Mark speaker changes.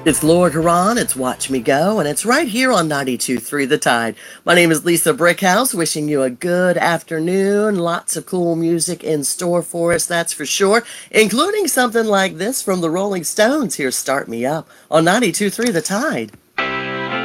Speaker 1: It's Lord Huron, it's Watch Me Go, and it's right here on 92.3 The Tide. My name is Lisa Brickhouse, wishing you a good afternoon. Lots of cool music in store for us, that's for sure, including something like this from the Rolling Stones. Here's Start Me Up on 92.3 The Tide.